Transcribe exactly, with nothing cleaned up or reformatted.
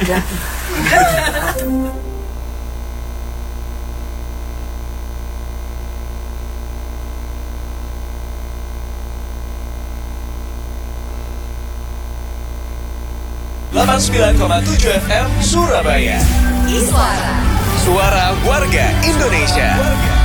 Gila. delapan puluh sembilan koma tujuh F M Surabaya. Iswara. Suara warga Indonesia.